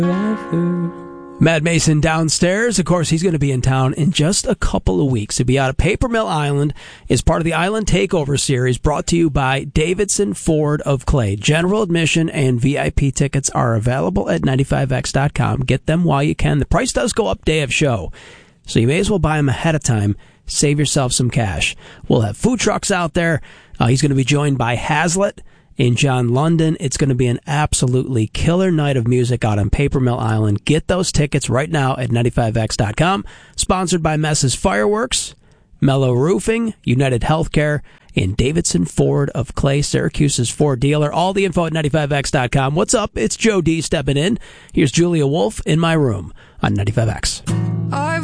Mad Mason downstairs. Of course, he's going to be in town in just a couple of weeks. He'll be out at Paper Mill Island as part of the Island Takeover series brought to you by Davidson Ford of Clay. General admission and VIP tickets are available at 95x.com. Get them while you can. The price does go up day of show, so you may as well buy them ahead of time. Save yourself some cash. We'll have food trucks out there. He's going to be joined by Hazlitt in John London. It's going to be an absolutely killer night of music out on Paper Mill Island. Get those tickets right now at 95x.com. Sponsored by Mess's Fireworks, Mellow Roofing, United Healthcare, and Davidson Ford of Clay, Syracuse's Ford dealer. All the info at 95x.com. What's up? It's Joe D stepping in. Here's Julia Wolf in my room on 95X.